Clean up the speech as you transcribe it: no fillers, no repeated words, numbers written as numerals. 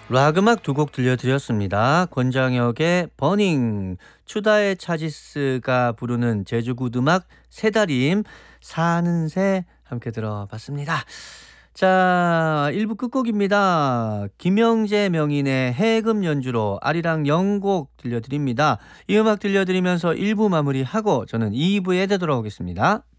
락 음악 두 곡 들려드렸습니다. 권장혁의 버닝, 추다의 차지스가 부르는 제주굿 음악 새다림, 사는 새 함께 들어봤습니다. 자, 1부 끝곡입니다. 김영재 명인의 해금 연주로 아리랑 영곡 들려드립니다. 이 음악 들려드리면서 1부 마무리하고 저는 2부에 되돌아오겠습니다.